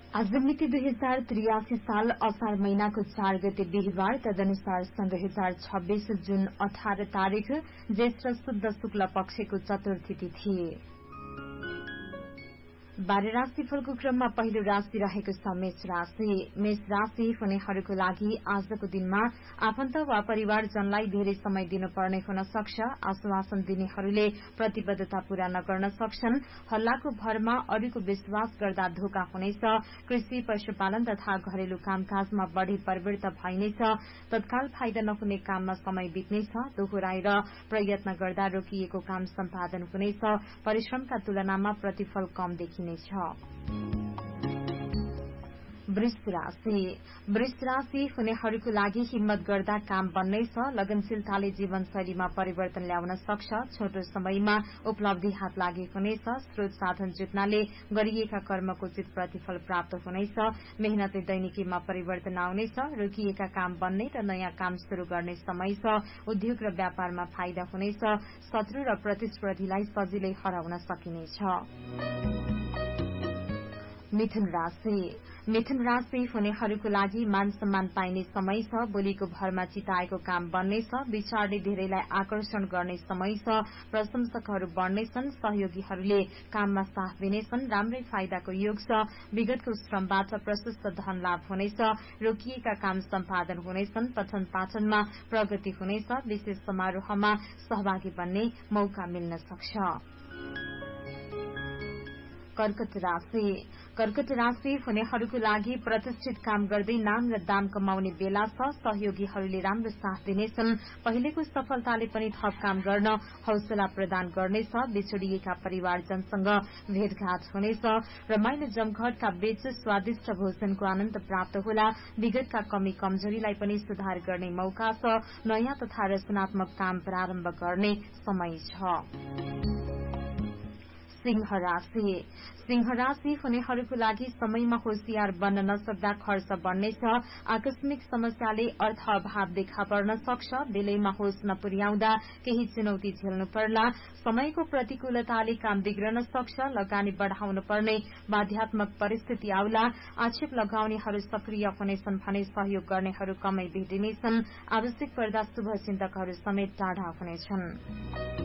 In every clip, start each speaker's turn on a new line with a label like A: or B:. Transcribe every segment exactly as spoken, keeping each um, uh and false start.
A: आज मिति दुई हजार त्रियासी साल असार महीनाको चार गते बिहिबार तदनुसार सन् दुई हजार छब्बीस जुन अठार तारीक ज्येष्ठ शुद्ध शुक्ल पक्षको चतुर्थी तिथि। बाह्र राशिफलको क्रममा पहिलो राशि रहेको छ मेष राशि। मेष राशि हुनेहरूको लागि आजको दिनमा आफन्त वा परिवारजनलाई धेरै समय दिनुपर्ने हुन सक्छ। आश्वासन दिनेहरूले प्रतिबद्धता पूरा नगर्न सक्छन्। हल्लाको भरमा अरूको विश्वास गर्दा धोका हुनेछ। कृषि पशुपालन तथा घरेलु कामकाजमा बढ़ी प्रवृत्त भइनेछ। तत्काल फाइदा नहुने काममा समय बित्नेछ। दोहोराएर प्रयत्न गर्दा रोकिएको काम सम्पादन हुनेछ। परिश्रमका तुलनामा प्रतिफल कम देखिने वृष राशि। वृष राशि हुनेहरूको लागि हिम्मत गर्दा काम बन्नेछ। लगनशीलताले जीवनशैलीमा परिवर्तन ल्याउन सक्छ। छोटो समयमा उपलब्धि हात लागि हुनेछ। स्रोत साधन जुट्नाले गरिएका कर्मको उचित प्रतिफल प्राप्त हुनेछ। मेहनतले दैनिकीमा परिवर्तन आउनेछ। रोकिएका काम बन्ने र नयाँ काम शुरू गर्ने समय छ। उद्योग र व्यापारमा फाइदा हुनेछ। शत्रु र प्रतिस्पर्धीलाई सजिलै हराउन सकिनेछ। मिथुन राशि। मिथुन राशि हुनेहरूको लागि मान सम्मान पाइने समय छ। बोलीको भरमा चिताएको काम बन्नेछ। विचारले धेरैलाई आकर्षण गर्ने समय छ। प्रशंसकहरू बढ्नेछन्। सहयोगीहरूले काममा साथ दिनेछन्। राम्रै फाइदाको योग छ। विगतको श्रमबाट प्रशस्त धन लाभ हुनेछ। रोकिएका काम सम्पादन हुनेछन्। पठन पाठनमा प्रगति हुनेछ। विशेष समारोहमा सहभागी बन्ने मौका मिल्न सक्छ। कर्कट राशि। कर्कट राशि हुनेहरूको लागि प्रतिष्ठित काम गर्दै नाम र दाम कमाउने बेला छ। सहयोगीहरूले राम्रो साथ दिनेछन्। पहिलेको सफलताले पनि थप काम गर्न हौसला प्रदान गर्नेछ। बिछोडिएका परिवारजनसँग भेटघाट हुनेछ। रमाइलो जमघटका बीच स्वादिष्ट भोजनको आनन्द प्राप्त होला। विगतका कमी कमजोरीलाई पनि सुधार गर्ने मौका छ। नयाँ तथा रचनात्मक काम प्रारम्भ गर्ने समय छ। सिंह राशि। सिंह राशि हुनेहरूको लागि समयमा होशियार बन्न नसक्दा खर्च बढ्नेछ। आकस्मिक समस्याले अर्थ अभाव देखा पर्न सक्छ। बेलैमा होस नपुर्याउँदा केही चुनौती झेल्नु पर्ला। समयको प्रतिकूलताले काम बिग्रन सक्छ। लगानी बढ़ाउनु पर्ने बाध्यात्मक परिस्थिति आउला। आक्षेप लगाउनेहरू सक्रिय हुनेछन् भने सहयोग गर्नेहरू कमै भेटिनेछन्। आवश्यक पर्दा शुभ चिन्तकहरू समेत टाढा हुनेछन्।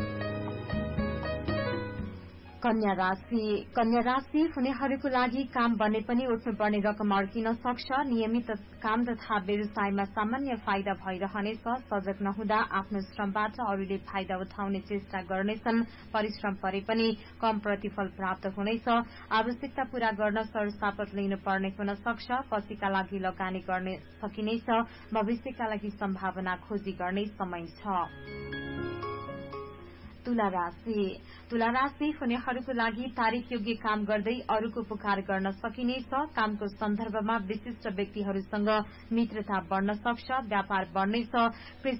A: कन्या राशि। कन्या राशि हुनेहरूको लागि काम बन्ने पनि उठ्नुपर्ने रकम अड्किन सक्छ। नियमित काम तथा व्यवसायमा सामान्य फाइदा भइरहनेछ। सजग नहुँदा आफ्नो श्रमबाट अरूले फाइदा उठाउने चेष्टा गर्नेछन्। परिश्रम परे पनि कम प्रतिफल प्राप्त हुनेछ। आवश्यकता पूरा गर्न सरसापट लिनुपर्ने हुन सक्छ। पछिका लागि लगानी गर्ने सकिनेछ। भविष्यका लागि सम्भावना खोजी गर्ने समय छ। तुला राशि। तुला राशि हुनेहरूको लागि तारिफ योग्य काम गर्दै अरूको उपकार गर्न सकिनेछ। कामको सन्दर्भमा विशिष्ट व्यक्तिहरूसँग मित्रता बढ्न सक्छ। व्यापार बढ्नेछ।